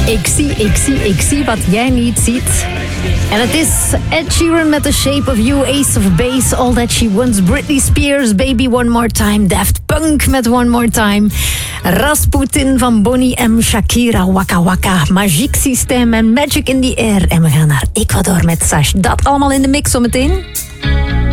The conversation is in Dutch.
Ik zie wat jij niet ziet. En het is Ed Sheeran met The Shape of You, Ace of Base, All That She Wants, Britney Spears, Baby One More Time, Daft Punk met One More Time, Rasputin van Bonnie M, Shakira, Waka Waka, Magic System en Magic in the Air. En we gaan naar Ecuador met Sash. Dat allemaal in de mix zometeen.